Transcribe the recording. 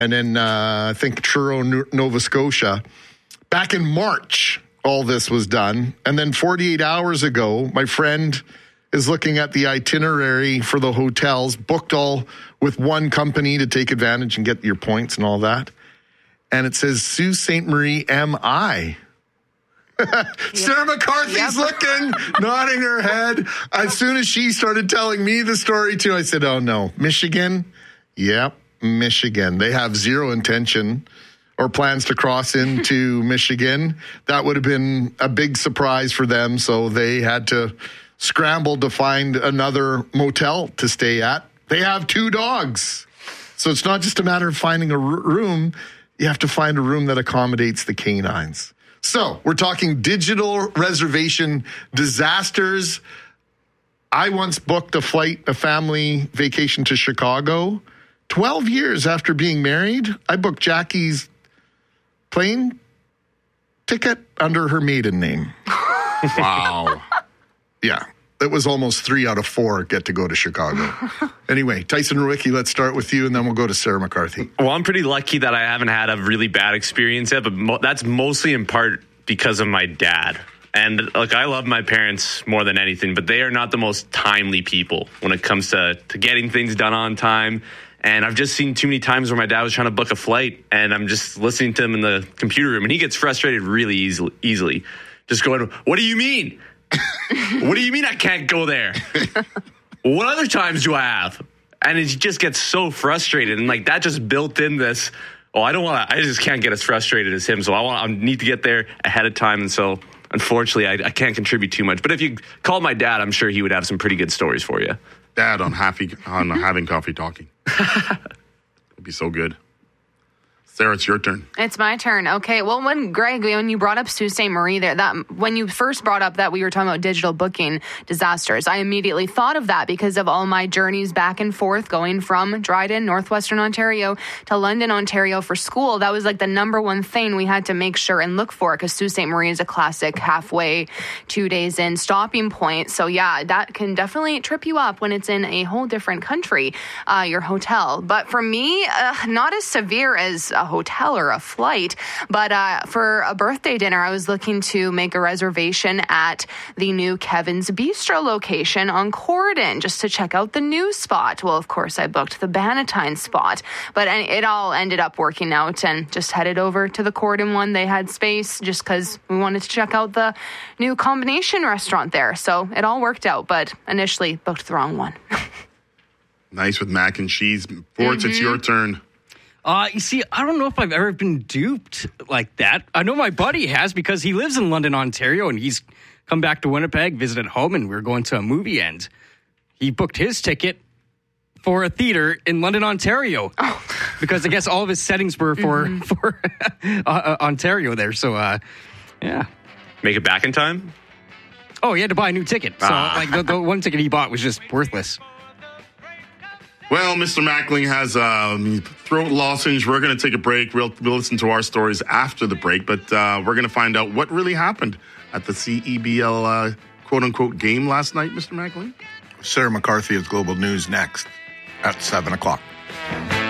and then I think Truro, Nova Scotia. Back in March, all this was done. And then 48 hours ago, my friend is looking at the itinerary for the hotels, booked all with one company to take advantage and get your points and all that. And it says Sault Ste. Marie, MI. Sarah McCarthy's looking, nodding her head. As soon as she started telling me the story too, I said, oh no, Michigan? Yep, Michigan. They have zero intention or plans to cross into Michigan. That would have been a big surprise for them, so they had to scramble to find another motel to stay at. They have 2 dogs. So it's not just a matter of finding a room. You have to find a room that accommodates the canines. So we're talking digital reservation disasters. I once booked a family vacation to Chicago. 12 years after being married, I booked Jackie's plane ticket under her maiden name. Wow. Yeah. It was almost 3 out of 4 get to go to Chicago. Anyway, Tyson Rewicki, let's start with you, and then we'll go to Sarah McCarthy. Well, I'm pretty lucky that I haven't had a really bad experience yet, but that's mostly in part because of my dad. And like, I love my parents more than anything, but they are not the most timely people when it comes to getting things done on time. And I've just seen too many times where my dad was trying to book a flight, and I'm just listening to him in the computer room, and he gets frustrated really easily. Just going, what do you mean? What do you mean I can't go there? What other times do I have? And he just gets so frustrated. And like, that just built in this, I just can't get as frustrated as him. So I need to get there ahead of time. And so unfortunately, I can't contribute too much. But if you called my dad, I'm sure he would have some pretty good stories for you. Dad on having coffee talking. It'd be so good. Sarah, it's your turn. It's my turn. Okay. Well, when you brought up Sault Ste. Marie there, when you first brought up that we were talking about digital booking disasters, I immediately thought of that because of all my journeys back and forth going from Dryden, Northwestern Ontario to London, Ontario for school. That was like the number one thing we had to make sure and look for, because Sault Ste. Marie is a classic halfway, 2 days in stopping point. So yeah, that can definitely trip you up when it's in a whole different country, your hotel. But for me, not as severe as a hotel or a flight, but for a birthday dinner, I was looking to make a reservation at the new Kevin's Bistro location on Corydon just to check out the new spot. Well, of course, I booked the Bannatyne spot, but it all ended up working out and just headed over to the Corydon one. They had space just because we wanted to check out the new combination restaurant there. So it all worked out, but initially booked the wrong one. Nice with mac and cheese. Forts, It's your turn. You see, I don't know if I've ever been duped like that. I know my buddy has, because he lives in London, Ontario, and he's come back to Winnipeg, visited home, and we're going to a movie, and he booked his ticket for a theater in London, Ontario, because I guess all of his settings were for Ontario there. So, yeah. Make it back in time? Oh, he had to buy a new ticket. So, the one ticket he bought was just worthless. Well, Mr. Mackling has throat lozenge. We're going to take a break. We'll listen to our stories after the break, but we're going to find out what really happened at the CEBL quote-unquote game last night, Mr. Mackling. Sarah McCarthy is Global News next at 7 o'clock.